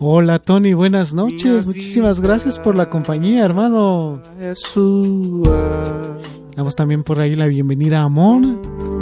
Hola Tony, buenas noches. Muchísimas gracias por la compañía, hermano. Damos también por ahí la bienvenida a Amon.